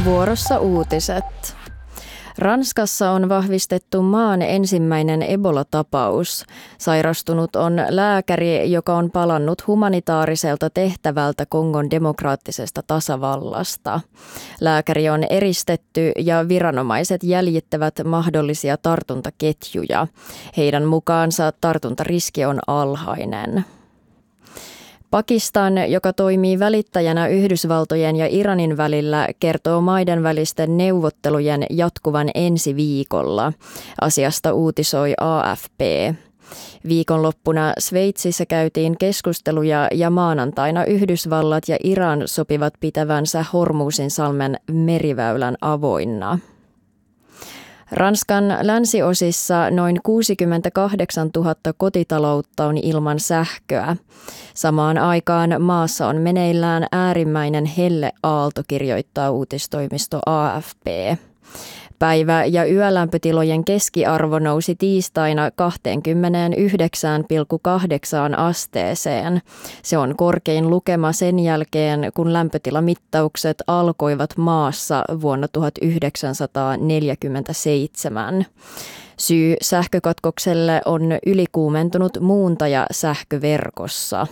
Vuorossa uutiset. Ranskassa on vahvistettu maan ensimmäinen Ebola-tapaus. Sairastunut on lääkäri, joka on palannut humanitaariselta tehtävältä Kongon demokraattisesta tasavallasta. Lääkäri on eristetty ja viranomaiset jäljittävät mahdollisia tartuntaketjuja. Heidän mukaansa tartuntariski on alhainen. Pakistan, joka toimii välittäjänä Yhdysvaltojen ja Iranin välillä, kertoo maiden välisten neuvottelujen jatkuvan ensi viikolla. Asiasta uutisoi AFP. Viikonloppuna Sveitsissä käytiin keskusteluja ja maanantaina Yhdysvallat ja Iran sopivat pitävänsä Hormuzinsalmen meriväylän avoinna. Ranskan länsiosissa noin 68 000 kotitaloutta on ilman sähköä. Samaan aikaan maassa on meneillään äärimmäinen helleaalto, kirjoittaa uutistoimisto AFP. Päivä- ja yölämpötilojen keskiarvo nousi tiistaina 29,8 asteeseen. Se on korkein lukema sen jälkeen, kun lämpötilamittaukset alkoivat maassa vuonna 1947. Syy sähkökatkokselle on ylikuumentunut muuntaja sähköverkossa.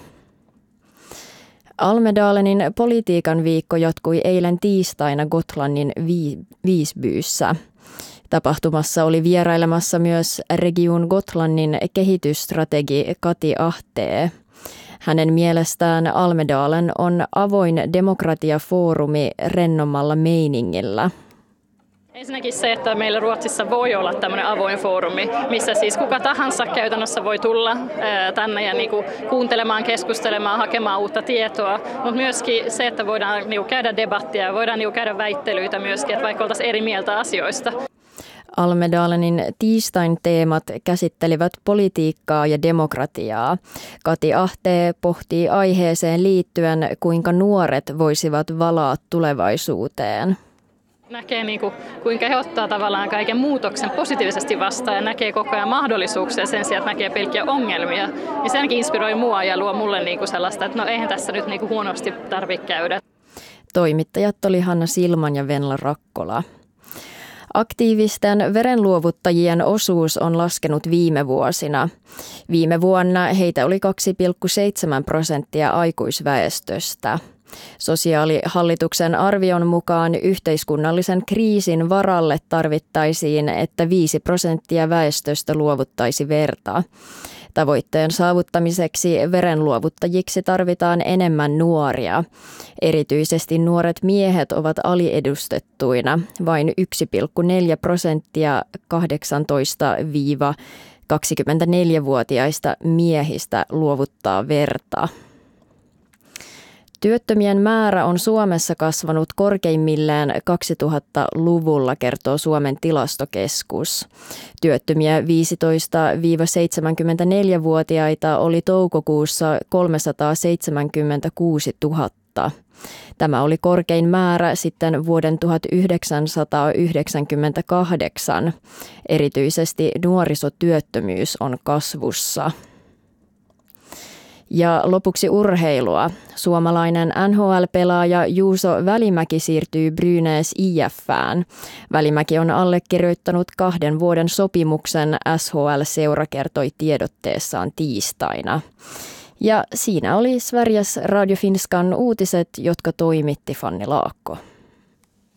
Almedalenin politiikan viikko jatkui eilen tiistaina Gotlannin Visbyssä. Tapahtumassa oli vierailemassa myös Region Gotlannin kehitysstrategi Kati Ahte. Hänen mielestään Almedalen on avoin demokratiafoorumi rennommalla meiningillä. Ensinnäkin se, että meillä Ruotsissa voi olla tämmöinen avoin foorumi, missä siis kuka tahansa käytännössä voi tulla tänne ja kuuntelemaan, keskustelemaan, hakemaan uutta tietoa, mutta myöskin se, että voidaan käydä debattia, voidaan käydä väittelyitä myöskin, että vaikka oltaisiin eri mieltä asioista. Almedalenin tiistain teemat käsittelivät politiikkaa ja demokratiaa. Kati Ahte pohtii aiheeseen liittyen, kuinka nuoret voisivat valaa tulevaisuuteen. Näkee kuinka he ottaa tavallaan kaiken muutoksen positiivisesti vastaan ja näkee koko ajan mahdollisuuksia sen sijaan, että näkee pelkkiä ongelmia. Niin se ainakin inspiroi mua ja luo mulle sellaista, että eihän tässä nyt huonosti tarvitse käydä. Toimittajat oli Hanna Silman ja Venla Rakkola. Aktiivisten verenluovuttajien osuus on laskenut viime vuosina. Viime vuonna heitä oli 2,7% aikuisväestöstä. Sosiaalihallituksen arvion mukaan yhteiskunnallisen kriisin varalle tarvittaisiin, että 5% väestöstä luovuttaisi verta. Tavoitteen saavuttamiseksi verenluovuttajiksi tarvitaan enemmän nuoria. Erityisesti nuoret miehet ovat aliedustettuina. Vain 1,4% 18-24-vuotiaista miehistä luovuttaa verta. Työttömien määrä on Suomessa kasvanut korkeimmillaan 2000-luvulla, kertoo Suomen tilastokeskus. Työttömiä 15-74-vuotiaita oli toukokuussa 376 000. Tämä oli korkein määrä sitten vuoden 1998. Erityisesti nuorisotyöttömyys on kasvussa. Ja lopuksi urheilua. Suomalainen NHL-pelaaja Juuso Välimäki siirtyy Brynäs IF:ään. Välimäki on allekirjoittanut 2 vuoden sopimuksen, SHL-seura kertoi tiedotteessaan tiistaina. Ja siinä oli Sveriges Radio Finskan uutiset, jotka toimitti Fanni Laakko.